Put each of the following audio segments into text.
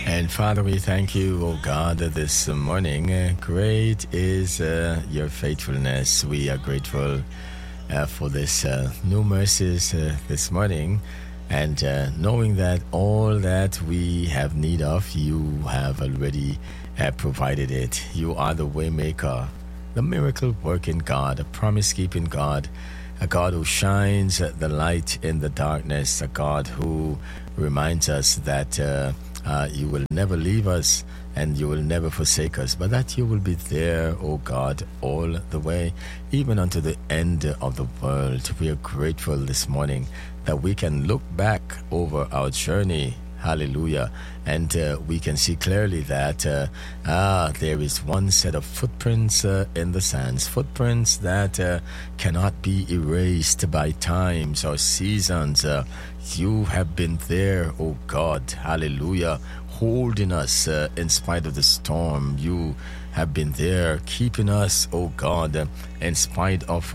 And Father, we thank you, O God, this morning. Great is your faithfulness. We are grateful for this new mercies this morning. And knowing that all that we have need of, you have already provided it. You are the way maker, the miracle working God, a promise keeping God, a God who shines the light in the darkness, a God who reminds us that you will never leave us and you will never forsake us, but that you will be there, O God, all the way, even unto the end of the world. We are grateful this morning that we can look back over our journey. Hallelujah. And we can see clearly that there is one set of footprints in the sands, footprints that cannot be erased by times or seasons. You have been there, oh God. Hallelujah. Holding us in spite of the storm. You have been there keeping us, oh God, in spite of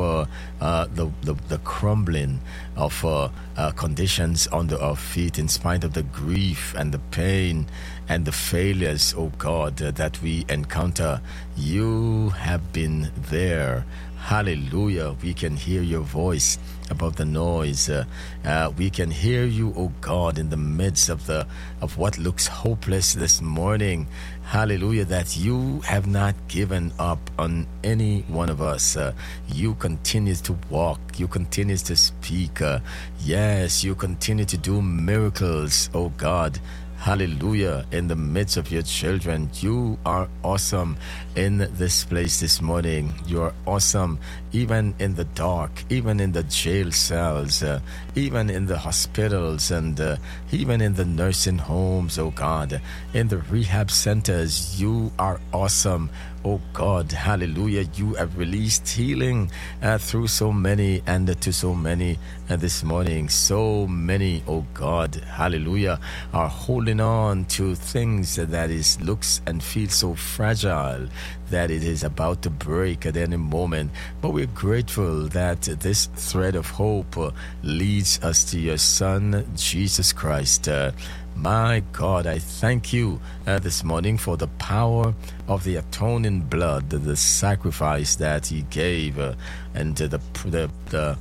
the crumbling of conditions under our feet, in spite of the grief and the pain and the failures, oh God, that we encounter. You have been there. Hallelujah. We can hear your voice above the noise. We can hear you, oh God, in the midst of what looks hopeless this morning. Hallelujah, that you have not given up on any one of us. You continue to walk. You continue to speak. Yes, you continue to do miracles, oh God. Hallelujah, in the midst of your children. You are awesome in this place this morning. You are awesome even in the dark, even in the jail cells, even in the hospitals, and even in the nursing homes, oh God, in the rehab centers. You are awesome, oh God. Hallelujah. You have released healing through so many and to so many this morning. So many, oh God, hallelujah, are holding on to things that looks and feels so fragile that it is about to break at any moment. But we're grateful that this thread of hope leads us to your Son, Jesus Christ. My God, I thank you this morning for the power of the atoning blood, the sacrifice that he gave, and the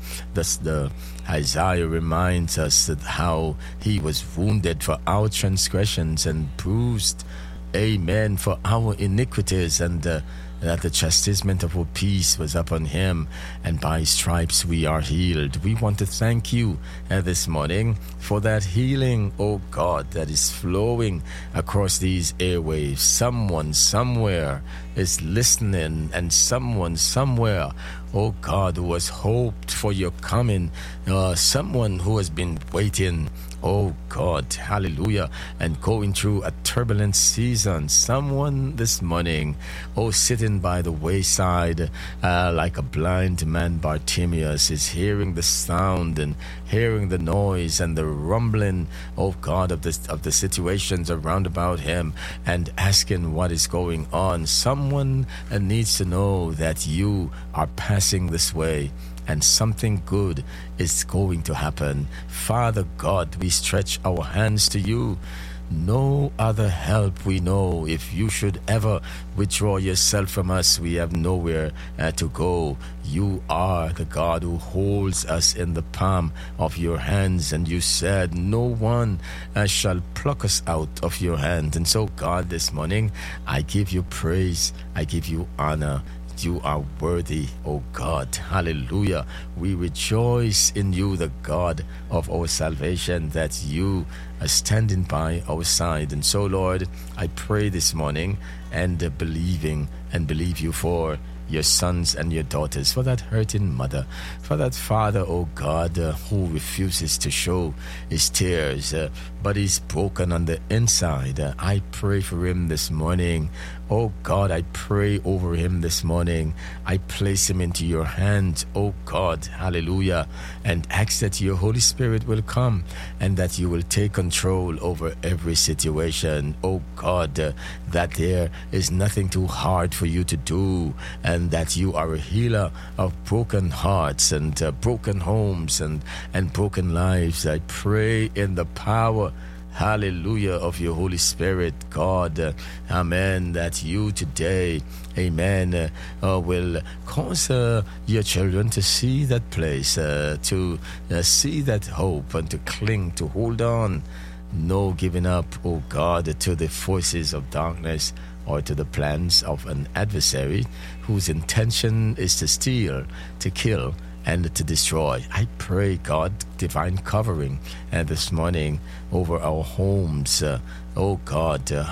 Isaiah reminds us that how he was wounded for our transgressions and bruised, amen, for our iniquities, and that the chastisement of our peace was upon him, and by his stripes we are healed. We want to thank you this morning for that healing, oh God, that is flowing across these airwaves. Someone somewhere is listening, and someone somewhere, oh God, who has hoped for your coming, someone who has been waiting, oh God, hallelujah, and going through a turbulent season. Someone this morning, oh, sitting by the wayside like a blind man Bartimaeus, is hearing the sound and hearing the noise and the rumbling, oh God, of the situations around about him, and asking what is going on. Someone needs to know that you are passing this way, and something good is going to happen. Father God, we stretch our hands to you. No other help we know. If you should ever withdraw yourself from us, we have nowhere to go. You are the God who holds us in the palm of your hands, and you said no one shall pluck us out of your hand. And so, God, this morning, I give you praise, I give you honor. You are worthy, O God. Hallelujah. We rejoice in you, the God of our salvation, that you are standing by our side. And so, Lord, I pray this morning and believe you for your sons and your daughters, for that hurting mother, for that father, oh God, who refuses to show his tears, but is broken on the inside. I pray for him this morning. Oh God, I pray over him this morning. I place him into your hands, oh God, hallelujah, and ask that your Holy Spirit will come and that you will take control over every situation. Oh God, that there is nothing too hard for you to do, and that you are a healer of broken hearts and broken homes and broken lives. I pray in the power hallelujah, of your Holy Spirit, God, amen, that you today, amen, will cause your children to see that place, to see that hope, and to cling, to hold on. No giving up, oh God, to the forces of darkness or to the plans of an adversary whose intention is to steal, to kill, and to destroy. I pray, God, divine covering this morning over our homes. Oh God,